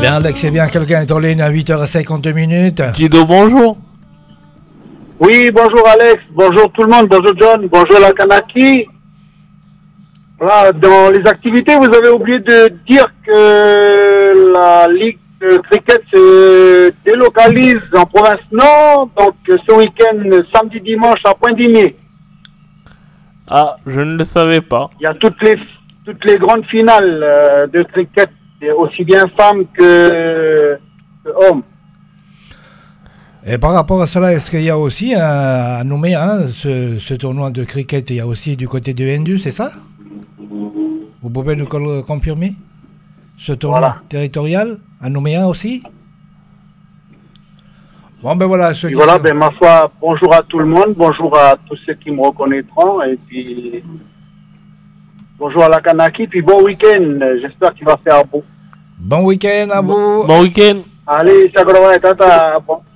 bien, Alex, c'est bien. Quelqu'un est en ligne à 8h52. Guido, bonjour. Oui, bonjour Alex, bonjour tout le monde, bonjour John, bonjour la Kanaki. Voilà, dans les activités, vous avez oublié de dire que la Ligue de cricket se délocalise en province nord, donc ce week-end, samedi, dimanche à Pointe-Dinier. Ah, je ne le savais pas. Il y a toutes les grandes finales de cricket, aussi bien femmes que hommes. Et par rapport à cela, est-ce qu'il y a aussi à Nouméa, ce tournoi de cricket, il y a aussi du côté de Hindu, c'est ça? Vous pouvez nous confirmer ce tournoi territorial à Nouméa aussi? Bon, ben voilà. Et voilà, ben ma foi, bonjour à tout le monde, bonjour à tous ceux qui me reconnaîtront, et puis bonjour à la Kanaki, puis bon week-end, j'espère qu'il va faire beau. Bon week-end à vous. Bon week-end. Allez, ça tata. Bon.